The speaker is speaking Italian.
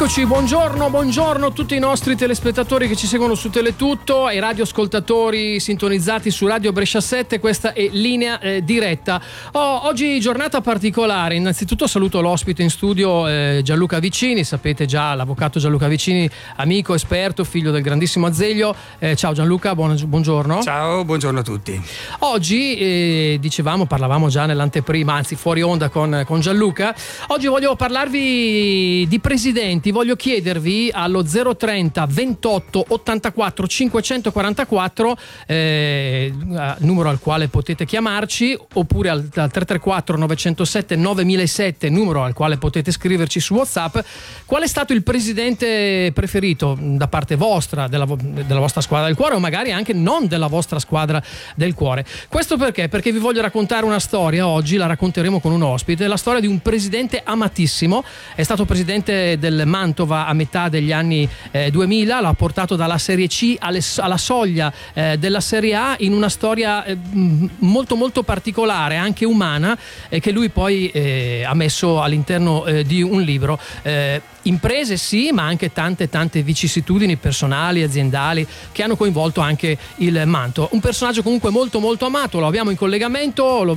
Eccoci, buongiorno a tutti i nostri telespettatori che ci seguono su Teletutto, ai radioascoltatori sintonizzati su Radio Brescia 7, questa è Linea Diretta. Oggi giornata particolare, innanzitutto saluto l'ospite in studio Gianluca Vicini, sapete già l'avvocato Gianluca Vicini, amico, esperto, figlio del grandissimo Azeglio. Ciao Gianluca, buongiorno. Ciao, buongiorno a tutti. Oggi, parlavamo già nell'anteprima, anzi fuori onda con Gianluca, oggi voglio parlarvi di presidenti. Voglio chiedervi allo 030 28 84 544 numero al quale potete chiamarci, oppure al 334 907 9007, numero al quale potete scriverci su WhatsApp, qual è stato il presidente preferito da parte vostra, della vostra squadra del cuore, o magari anche non della vostra squadra del cuore. Questo perché vi voglio raccontare una storia. Oggi la racconteremo con un ospite, la storia di un presidente amatissimo. È stato presidente del Mantova a metà degli anni 2000, l'ha portato dalla Serie C alla soglia della Serie A, in una storia molto molto particolare, anche umana, che lui poi ha messo all'interno di un libro. Imprese sì, ma anche tante vicissitudini personali, aziendali, che hanno coinvolto anche il Mantova. Un personaggio comunque molto molto amato, lo abbiamo in collegamento,